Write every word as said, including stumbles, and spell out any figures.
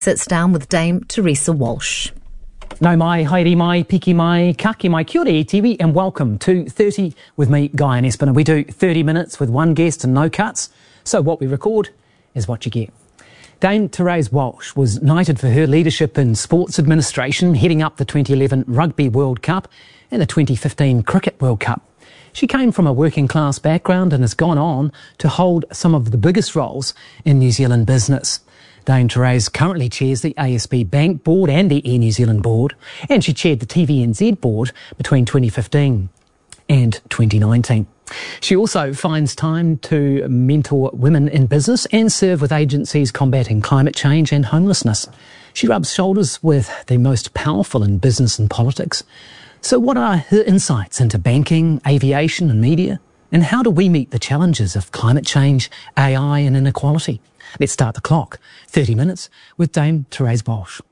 Sits down with Dame Teresa Walsh. Nau mai, haere mai, piki mai, kaki mai, kia ora e tiwi, and welcome to thirty with me, Guy and Espin. We do thirty minutes with one guest and no cuts, so what we record is what you get. Dame Teresa Walsh was knighted for her leadership in sports administration, heading up the twenty eleven Rugby World Cup and the twenty fifteen Cricket World Cup. She came from a working class background and has gone on to hold some of the biggest roles in New Zealand business. Dame Teresa currently chairs the A S B Bank Board and the Air New Zealand Board, and she chaired the T V N Z Board between twenty fifteen and twenty nineteen. She also finds time to mentor women in business and serve with agencies combating climate change and homelessness. She rubs shoulders with the most powerful in business and politics. So what are her insights into banking, aviation and media? And how do we meet the challenges of climate change, A I and inequality? Let's start the clock. thirty minutes with Dame Teresa Walsh.